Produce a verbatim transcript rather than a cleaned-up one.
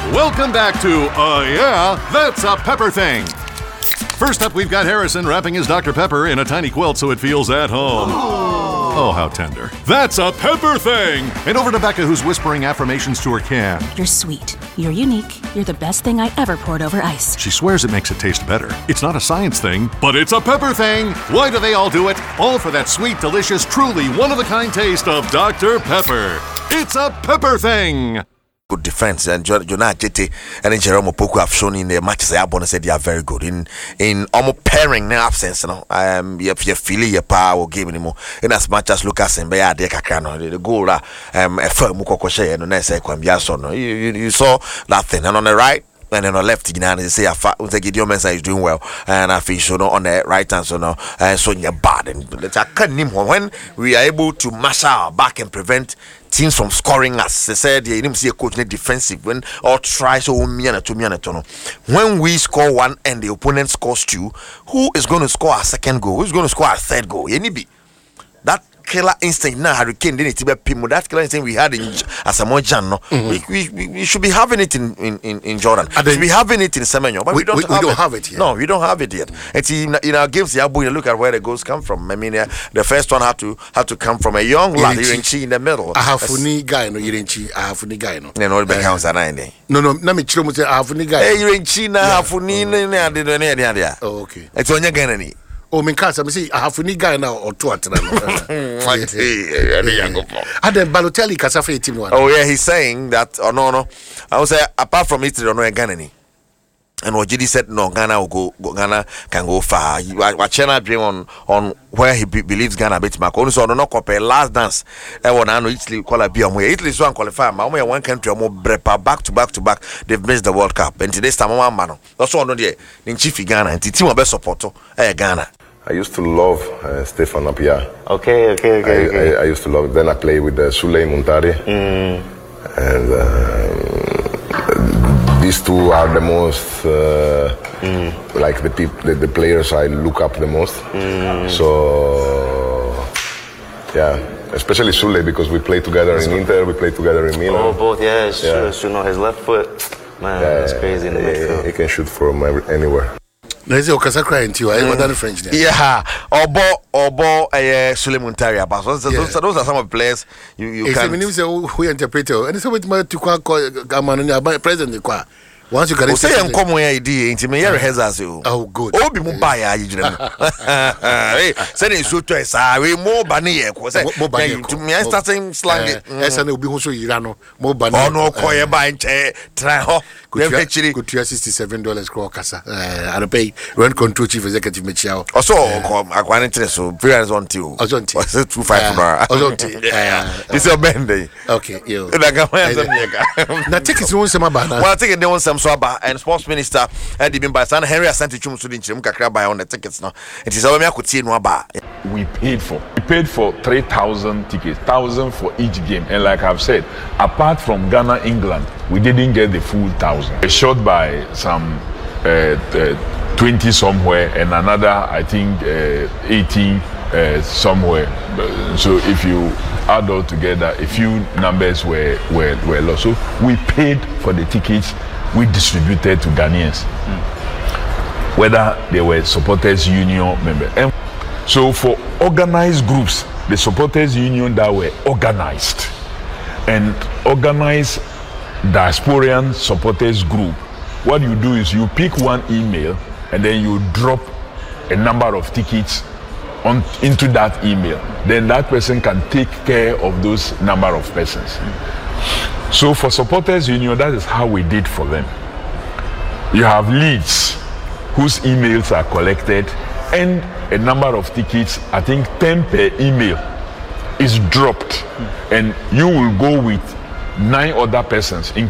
Welcome back to, uh, yeah, That's a Pepper Thing. First up, we've got Harrison wrapping his Doctor Pepper in a tiny quilt so it feels at home. Oh, how tender. That's a Pepper Thing! And over to Becca, who's whispering affirmations to her can. You're sweet. You're unique. You're the best thing I ever poured over ice. She swears it makes it taste better. It's not a science thing, but it's a Pepper Thing! Why do they all do it? All for that sweet, delicious, truly one-of-a-kind taste of Doctor Pepper. It's a Pepper Thing! Good defense, and Jonah Jete and Jerome Opoku have shown in the matches. I have said they are very good in in almost pairing now absence. No, um, you you feel your power game anymore. In as much as Lucas and Baya de Kakano, the goal, um, a firm Mukokoshe and Nessa Kwambiaso. You you saw that thing, and on the right. And then on the left, you know, they say, I think Gideon Mensah is doing well. And I feel so no, on the right hand, so no, and so you're bad. And let's when we are able to mash our back and prevent teams from scoring us. They said, you didn't see a coach defensive when or try so me and to me and to when we score one and the opponent scores two, who is going to score our second goal? Who's going to score our third goal? Any be that. Killer instinct now Hurricane didn't be Pimo. That killer instinct we had in Asamoah Gyan, no, mm-hmm. we, we we should be having it in in, in, in Jordan. We should be having it in Semenyo, but we, we don't, we, have, we don't it. have it yet. No, we don't have it yet. It's in, in our games. You look at where the goals come from. I mean, uh, the first one had to had to come from a young lad Irenchi in the middle. I have funny guy no Irenchi. I have funny guy no. No, no, it becomes a nine. No, no. Na me chiro mo say I have funny guy. Hey, Irenchi na have funny na na de de de de. Oh, okay. It's on your Ghanaian. Oh, me can't say I have funny guy now or two at them. Adam Balotelli Casafe team one. Oh yeah, he's saying that. Oh no, no. I would say apart from Italy, no Ghanaian. And what G D said, no, Ghana will go, go. Ghana can go far. Wachena dream on on where he be, believes Ghana beats Mark. Only so no compare last dance. Everyone I know Italy call a beer. Italy is one qualifier. My only one country more brepa back to back to back. They've missed the World Cup. And today's time one man. That's one no there. In chief Ghana and the team best supporter. Eh Ghana. I used to love uh, Stefan Appiah. Okay, okay, okay. I, okay. I, I used to love it. Then I played with uh, Sule Muntari. Mm. And uh, these two are the most, uh, mm. like the, peop- the the players I look up the most. Mm. So, yeah, especially Sule because we played together that's in good. Inter, we played together in Milan. Oh, both, yeah, it's yeah. true. It's true. No, his left foot, man, yeah, that's crazy in the yeah, midfield. He can shoot from every, anywhere. No, is it Okasa crying to you? I mm. French there. Yeah, Obo, Obo, uh, Sule Muntari. Those, yeah. those, those are some of the players you, you can. It's a who interpret it. And it's a bit more to call President. Once you can say and come where idea into me rehearsals you. Oh good. Oh be mobile you know. Hey, say it so twice ah we more bani e ko say to me I starting slang. Esa na obi ho so yira no more bani. Oh no ko ye ba nche try ho. Could you sixty-seven dollars crore kasa. Eh I pay rent control chief executive Mechiao. Also come akwan interest so parents on till. Also till two five dollar. Also till. This your bend. Okay, yo. Na ga na take it one sama ba na. Well take it one some so ba and sports minister and the by San Henry Asante Chum so din chim kakra buy on the tickets no. It is our me akotie no aba. We paid for. We paid for three thousand tickets, one thousand for each game. And like I've said, apart from Ghana, England, we didn't get the full thousand. A shot by some uh, uh, twenty somewhere and another, I think, uh, eighteen uh, somewhere. So if you add all together, a few numbers were, were, were lost. So we paid for the tickets we distributed to Ghanaians, mm. whether they were supporters union members. And so for organized groups, the supporters union that were organized and organized diasporan supporters group, what you do is you pick one email and then you drop a number of tickets on into that email. Then that person can take care of those number of persons. Mm. So for supporters union, that is how we did for them. You have leads whose emails are collected and a number of tickets, I think ten per email is dropped, mm. and you will go with nine other persons, in,